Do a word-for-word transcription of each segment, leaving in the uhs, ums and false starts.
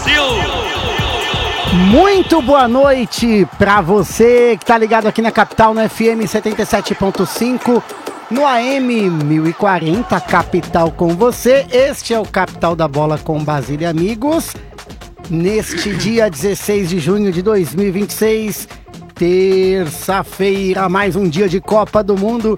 Brasil! Muito boa noite pra você que tá ligado aqui na capital no F M setenta e sete ponto cinco, no A M mil e quarenta, Capital com você. Este é o Capital da Bola com Basílio e amigos. Neste dia dezesseis de junho de dois mil e vinte e seis, terça-feira, mais um dia de Copa do Mundo.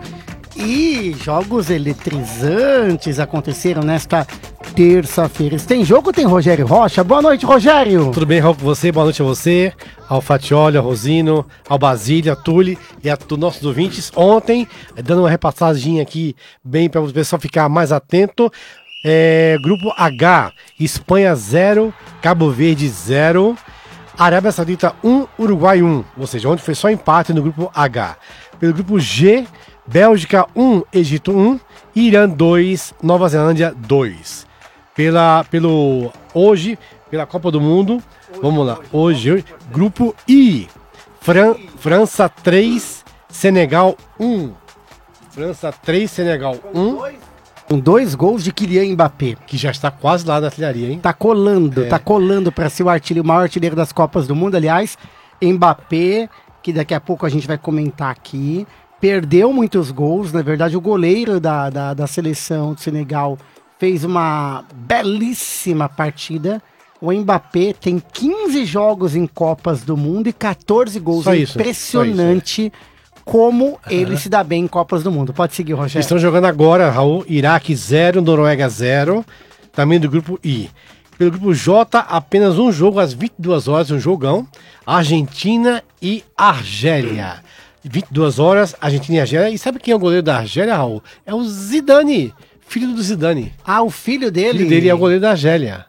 E jogos eletrizantes aconteceram nesta terça-feira. Tem jogo, tem Rogério Rocha. Boa noite, Rogério. Tudo bem, Raul, com você? Boa noite a você, ao Fatioli, ao Rosino, ao Basílio, a Tule e a todos nossos ouvintes. Ontem, dando uma repassadinha aqui, bem para o pessoal ficar mais atento. É, grupo H, Espanha zero, Cabo Verde zero, Arábia Saudita um, Uruguai um. Ou seja, ontem foi só empate no grupo H. Pelo grupo G, Bélgica um, Egito um, Irã dois, Nova Zelândia dois. Pela, pelo, hoje, pela Copa do Mundo, hoje, vamos lá, hoje, hoje, grupo I, Fran, França três, Senegal um. França três, Senegal um. Com dois gols de Kylian Mbappé. Que já está quase lá na artilharia, hein? Tá colando, é. tá colando para ser o, artilheiro, o maior artilheiro das Copas do Mundo. Aliás, Mbappé, que daqui a pouco a gente vai comentar aqui, perdeu muitos gols. Na verdade, o goleiro da, da, da seleção do Senegal fez uma belíssima partida. O Mbappé tem quinze jogos em Copas do Mundo e catorze gols. Só isso, impressionante só isso, é. Como uhum. ele se dá bem em Copas do Mundo. Pode seguir, Rogério. Estão jogando agora, Raul, Iraque zero, Noruega zero, também do grupo I. Pelo grupo J, apenas um jogo às vinte e duas horas, um jogão, Argentina e Argélia. vinte e duas horas, Argentina e Argélia. E sabe quem é o goleiro da Argélia, Raul? É o Zidane, filho do Zidane. Ah, o filho dele? O filho dele é o goleiro da Argélia.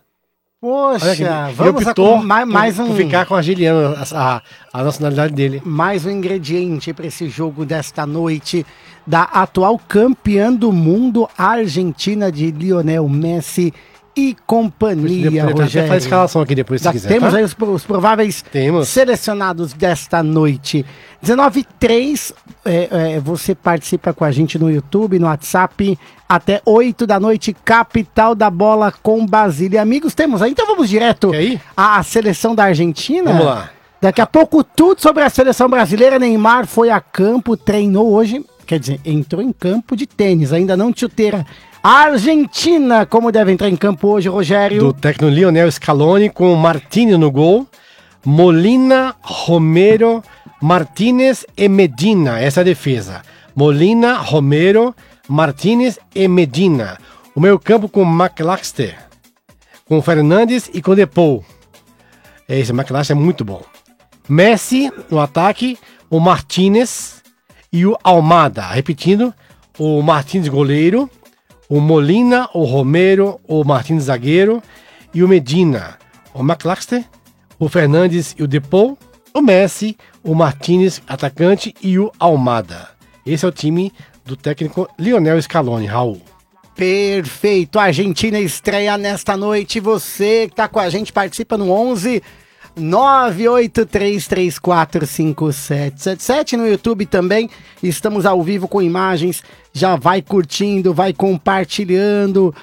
Poxa, vamos a mais, mais um... ficar com o argeliano, a, a, a nacionalidade dele. Mais um ingrediente para esse jogo desta noite da atual campeã do mundo, a Argentina de Lionel Messi e companhia, Rogério. Até faz a escalação aqui depois, se Já quiser, temos tá? aí os, os prováveis temos. selecionados desta noite. dezenove e três, é, é, você participa com a gente no YouTube, no WhatsApp, até oito da noite, Capital da Bola com Basílio e amigos. Temos aí, então vamos direto à seleção da Argentina. Vamos lá. Daqui a pouco tudo sobre a seleção brasileira. Neymar foi a campo, treinou hoje, quer dizer, entrou em campo de tênis, ainda não chuteira. A Argentina, como deve entrar em campo hoje, Rogério? Do técnico Lionel Scaloni, com Martínez no gol, Molina, Romero, Martínez e Medina, essa é a defesa. Molina, Romero, Martínez e Medina. O meio campo com McAllister, com Fernandes e com Depou. Esse McAllister é muito bom. Messi no ataque, o Martínez e o Almada. Repetindo, o Martínez goleiro, o Molina, o Romero, o Martínez zagueiro e o Medina, o McAllister, o Fernandes e o Depou, o Messi, o Martínez atacante e o Almada. Esse é o time do técnico Lionel Scaloni, Raul. Perfeito, a Argentina estreia nesta noite. Você que tá com a gente participa no onze nove oito três três quatro cinco sete sete sete. No YouTube também estamos ao vivo com imagens. Já vai curtindo, vai compartilhando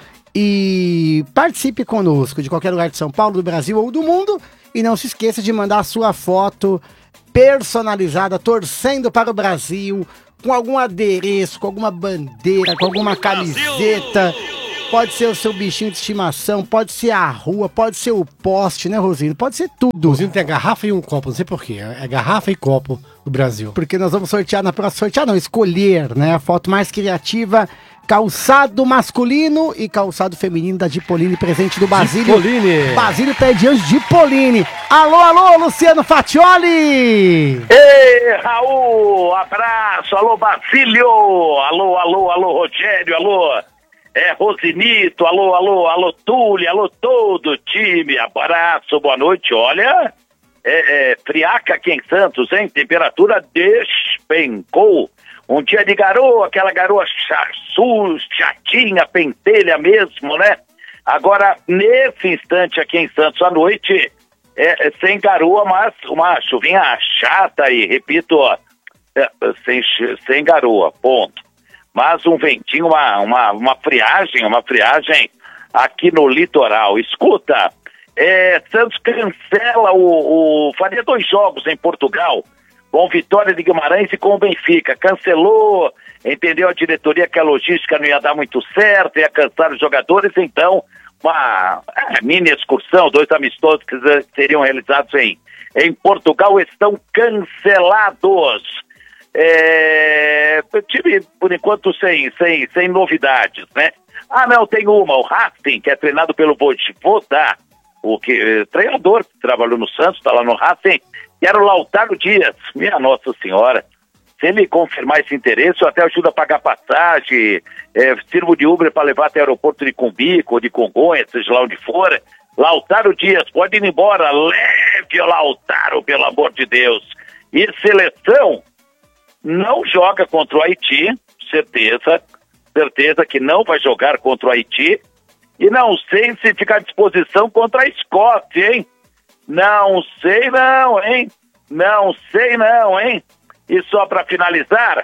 e participe conosco de qualquer lugar de São Paulo, do Brasil ou do mundo. E não se esqueça de mandar a sua foto personalizada, torcendo para o Brasil, com algum adereço, com alguma bandeira, com alguma camiseta. Pode ser o seu bichinho de estimação, pode ser a rua, pode ser o poste, né, Rosino? Pode ser tudo. O Rosino tem a garrafa e um copo, não sei porquê. É garrafa e copo do Brasil. Porque nós vamos sortear na próxima. Sortear não, escolher, né? A foto mais criativa. Calçado masculino e calçado feminino da Dipolini, presente do Basílio. Dipolini. Basílio Pé de Anjo Dipolini. Alô, alô, Luciano Fatioli! Ei, Raul, abraço, alô, Basílio! Alô, alô, alô, Rogério, alô, é, Rosinito, alô, alô, alô, Tule, alô, todo o time, abraço, boa noite, olha, é, é, friaca aqui em Santos, hein, temperatura despencou. Um dia de garoa, aquela garoa chaçu, chatinha, pentelha mesmo, né? Agora, nesse instante aqui em Santos à noite, é, é, sem garoa, mas uma chuvinha chata aí, repito, ó, é, sem, sem garoa, ponto. Mas um ventinho, uma, uma, uma friagem, uma friagem aqui no litoral. Escuta, É, Santos cancela o, o... Faria dois jogos em Portugal, com Vitória de Guimarães e com o Benfica. Cancelou, entendeu a diretoria que a logística não ia dar muito certo, ia cansar os jogadores, então uma é, mini excursão, dois amistosos que seriam realizados em, em Portugal estão cancelados. É, time, por enquanto, sem, sem, sem novidades, né? Ah, não, tem uma, o Racing, que é treinado pelo Voda, o que, treinador que trabalhou no Santos, está lá no Racing, e era o Lautaro Dias. Minha Nossa Senhora, se ele confirmar esse interesse, eu até ajudo a pagar passagem, é, sirvo de Uber para levar até o aeroporto de Cumbico, ou de Congonhas, seja lá onde for. Lautaro Dias, pode ir embora, leve o Lautaro, pelo amor de Deus. E seleção não joga contra o Haiti, certeza, certeza que não vai jogar contra o Haiti, e não sei se fica à disposição contra a Escócia, hein? Não sei não, hein? Não sei não, hein? E só para finalizar,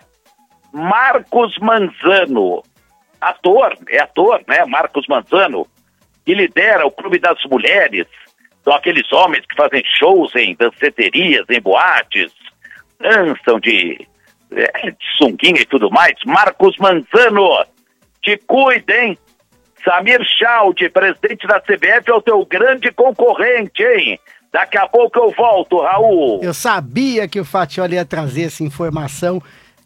Marcos Manzano, ator, é ator, né? Marcos Manzano, que lidera o Clube das Mulheres, são aqueles homens que fazem shows em danceterias, em boates, dançam de, é, de sunguinha e tudo mais. Marcos Manzano, te cuidem. Samir Chaldi, presidente da C B F, é o teu grande concorrente, hein? Daqui a pouco eu volto, Raul. Eu sabia que o Fatioli ia trazer essa informação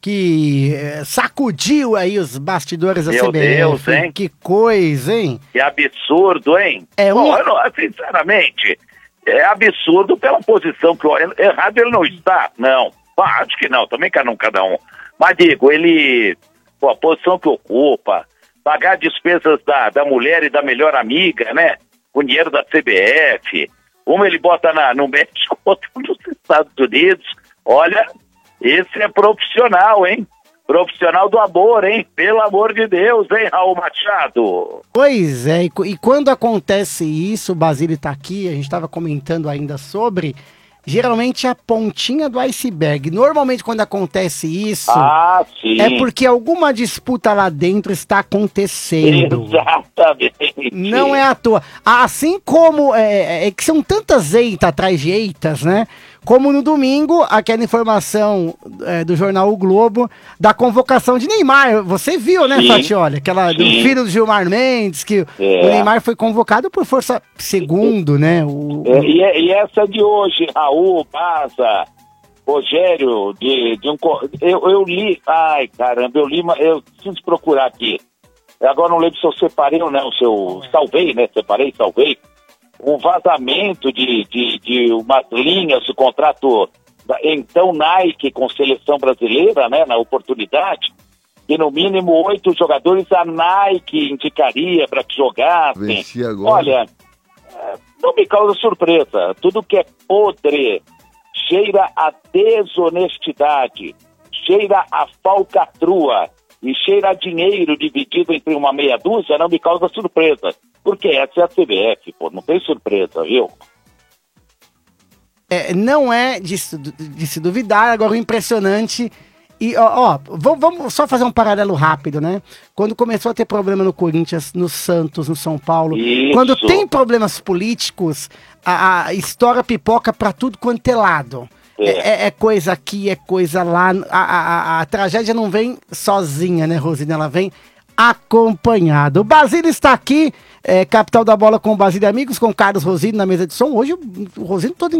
que é, sacudiu aí os bastidores da Meu C B F. Deus, hein? Que coisa, hein? Que absurdo, hein? É um... Bom, eu não, sinceramente, é absurdo pela posição que o errado ele não está, não. Ah, acho que não, também cada um, cada um. Mas digo, ele, pô, a posição que ocupa, pagar despesas da, da mulher e da melhor amiga, né? Com dinheiro da C B F. Uma ele bota na, no México, outra nos Estados Unidos. Olha, esse é profissional, hein? Profissional do amor, hein? Pelo amor de Deus, hein, Raul Machado? Pois é, e, e quando acontece isso, o Basílio tá aqui, a gente estava comentando ainda sobre... Geralmente é a pontinha do iceberg. Normalmente quando acontece isso, ah, sim. é porque alguma disputa lá dentro está acontecendo. Exatamente. Não é à toa. Assim como, é, é que são tantas eitas atrás de eitas, né? Como no domingo, aquela informação é, do jornal O Globo, da convocação de Neymar. Você viu, né, Fatioli? Aquela do filho do Gilmar Mendes, que é. o Neymar foi convocado por força segundo, né? O, é, e, e essa de hoje, Raul, Baza, Rogério, de, de um... Eu, eu li... Ai, caramba, eu li... Eu preciso procurar aqui. Agora não lembro se eu separei ou não, se eu salvei, né? Separei, salvei. Um vazamento de, de, de umas linhas do contrato, então Nike com seleção brasileira, né, na oportunidade, que no mínimo oito jogadores a Nike indicaria para que jogassem. Olha, não me causa surpresa. Tudo que é podre cheira a desonestidade, cheira a falcatrua e cheira a dinheiro dividido entre uma meia dúzia, não me causa surpresa. Porque essa é a C B F, pô, não tem surpresa, viu? É, não é de, de se duvidar, agora o impressionante... E, ó, ó vamos, vamos só fazer um paralelo rápido, né? Quando começou a ter problema no Corinthians, no Santos, no São Paulo... Isso. Quando tem problemas políticos, a, a história pipoca pra tudo quanto é lado. É. É, é coisa aqui, é coisa lá. A, a, a, a tragédia não vem sozinha, né, Rosina? Ela vem acompanhada. O Basílio está aqui... É, capital da bola com o Basílio Amigos, com o Carlos Rosino na mesa de som. Hoje o Rosino todo